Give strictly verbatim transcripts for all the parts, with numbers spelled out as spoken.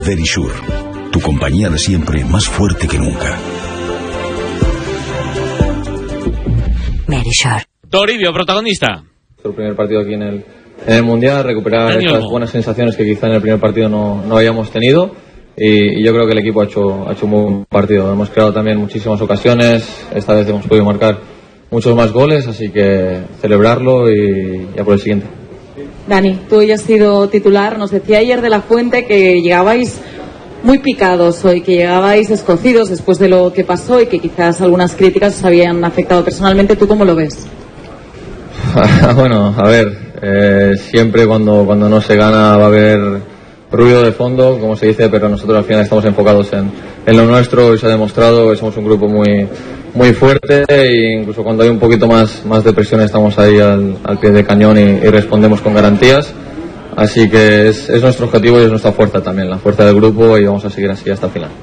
Verisure, tu compañía de siempre más fuerte que nunca. Verisure. Toribio, protagonista. El primer partido aquí en el, en el Mundial, recuperar Daniel. estas buenas sensaciones que quizá en el primer partido no, no habíamos tenido. Y, y yo creo que el equipo ha hecho, ha hecho un buen partido. Hemos creado también muchísimas ocasiones. Esta vez hemos podido marcar muchos más goles, así que celebrarlo y ya por el siguiente. Dani, tú hoy has sido titular. Nos decía ayer de la Fuente que llegabais muy picados hoy, que llegabais escocidos después de lo que pasó y que quizás algunas críticas os habían afectado personalmente. ¿Tú cómo lo ves? Bueno, a ver, eh, siempre cuando, cuando no se gana va a haber ruido de fondo, como se dice, pero nosotros al final estamos enfocados en, en lo nuestro y se ha demostrado que somos un grupo muy, muy fuerte e incluso cuando hay un poquito más, más de presión estamos ahí al, al pie del cañón y, y respondemos con garantías. Así que es, es nuestro objetivo y es nuestra fuerza también, la fuerza del grupo, y vamos a seguir así hasta el final.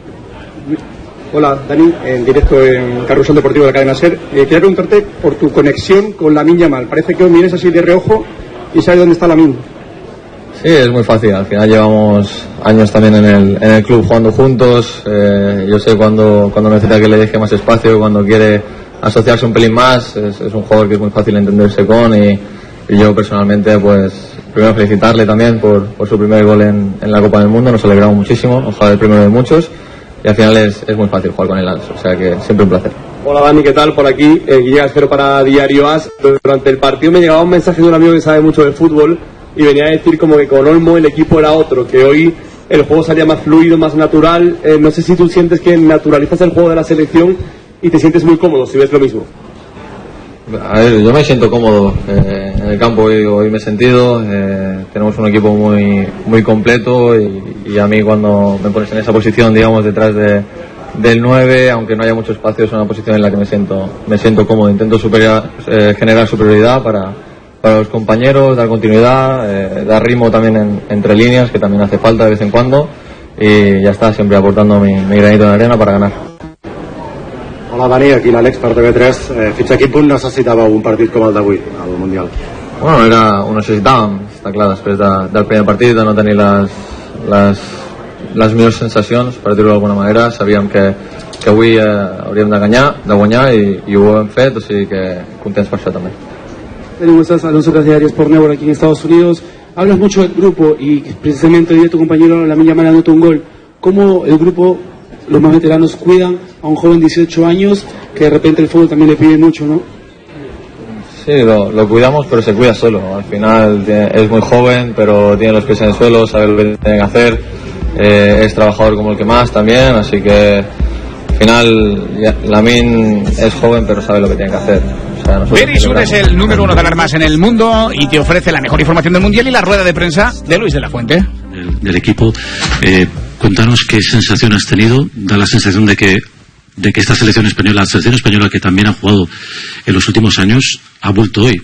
Hola Dani, en directo en Carrusel Deportivo de la cadena SER. Eh, quería preguntarte por tu conexión con Lamine Yamal. Parece que os mires así de reojo y sabes dónde está Lamine. Sí, es muy fácil. Al final llevamos años también en el, en el club jugando juntos. Eh, yo sé cuando, cuando necesita que le deje más espacio, cuando quiere asociarse un pelín más. Es, es un jugador que es muy fácil entenderse con y, y yo personalmente, pues, primero felicitarle también por, por su primer gol en, en la Copa del Mundo. Nos alegramos muchísimo. Ojalá el primero de muchos. Y al final es, es muy fácil jugar con él, o sea que siempre un placer. Hola Dani, ¿qué tal? Por aquí, eh, Guille Gasquero para Diario As. Durante el partido me llegaba un mensaje de un amigo que sabe mucho de fútbol y venía a decir como que con Olmo el equipo era otro, que hoy el juego salía más fluido, más natural. Eh, no sé si tú sientes que naturalizas el juego de la selección y te sientes muy cómodo, si ves lo mismo. A ver, yo me siento cómodo eh, en el campo, hoy, hoy me he sentido, eh, tenemos un equipo muy muy completo y, y a mí cuando me pones en esa posición, digamos, detrás de, del nueve, aunque no haya mucho espacio, es una posición en la que me siento me siento cómodo. Intento superior, eh, generar superioridad para, para los compañeros, dar continuidad, eh, dar ritmo también en, entre líneas, que también hace falta de vez en cuando, y ya está, siempre aportando mi, mi granito de arena para ganar. Hola Dani, aquí l'Àlex per T V tres. Eh, fins a quin punt necessitàveu un partit com el d'avui al Mundial? Bueno, era, ho necessitàvem, està clar, després de, del primer partit, de no tenir les, les, les millors sensacions, per dir-ho d'alguna manera. Sabíem que, que avui eh, hauríem de guanyar, de guanyar i, i ho hem fet, o sigui que contents per això també. ¿Cómo estás? Alonso Casellares por Nebor aquí en Estados Unidos. Hablas mucho del grupo y precisamente hoy tu compañero Lamine Yamal anotó un gol. ¿Cómo el grupo, los más veteranos, cuidan a un joven de dieciocho años que de repente el fútbol también le pide mucho, ¿no? Sí, lo, lo cuidamos, pero se cuida solo. Al final tiene, es muy joven, pero tiene los pies en el suelo, sabe lo que tiene que hacer, eh, es trabajador como el que más también, así que al final Lamine es joven, pero sabe lo que tiene que hacer. Verisure es el número uno de alarmas en el mundo y te ofrece la mejor información del mundial y la rueda de prensa de Luis de la Fuente. Del, del equipo, eh, cuéntanos qué sensación has tenido. Da la sensación de que de que esta selección española, la selección española que también ha jugado en los últimos años, ha vuelto hoy.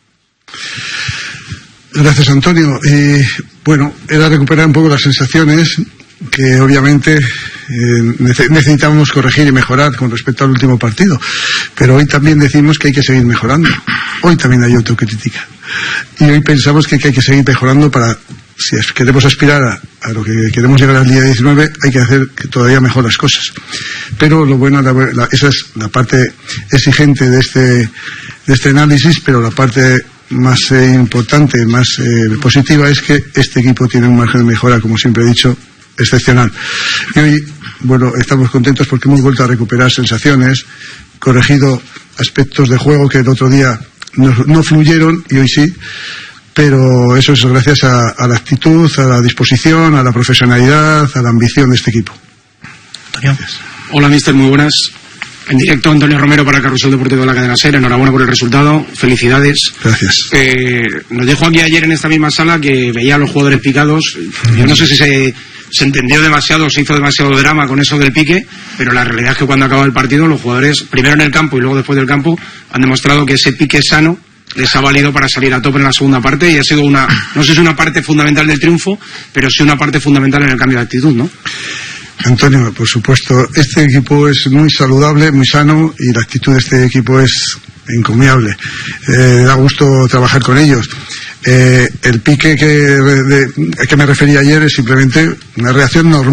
Gracias, Antonio. Eh, bueno, era recuperar un poco las sensaciones que obviamente eh, necesitábamos corregir y mejorar con respecto al último partido, pero hoy también decimos que hay que seguir mejorando. Hoy también hay autocrítica y hoy pensamos que hay que seguir mejorando para, si queremos aspirar a, a lo que queremos llegar al día diecinueve, hay que hacer todavía mejor las cosas. Pero lo bueno, la, la, esa es la parte exigente de este, de este análisis, pero la parte más eh, importante, más eh, positiva, es que este equipo tiene un margen de mejora, como siempre he dicho, excepcional. Y hoy, bueno, estamos contentos porque hemos vuelto a recuperar sensaciones, corregido aspectos de juego que el otro día no, no fluyeron y hoy sí, pero eso es gracias a, a la actitud, a la disposición, a la profesionalidad, a la ambición de este equipo. Gracias. Hola, mister, muy buenas. En directo, Antonio Romero para el Carrusel Deportivo de la cadena SER. Enhorabuena por el resultado, felicidades. Gracias. Eh, nos dijo aquí ayer en esta misma sala que veía a los jugadores picados. Yo no sé si se, se entendió demasiado o se hizo demasiado drama con eso del pique, pero la realidad es que cuando acaba el partido los jugadores, primero en el campo y luego después del campo, han demostrado que ese pique sano les ha valido para salir a tope en la segunda parte y ha sido una, no sé si es una parte fundamental del triunfo, pero sí una parte fundamental en el cambio de actitud, ¿no? Antonio, por supuesto, este equipo es muy saludable, muy sano y la actitud de este equipo es encomiable. Eh, da gusto trabajar con ellos. Eh, el pique que, de, que me refería ayer es simplemente una reacción normal.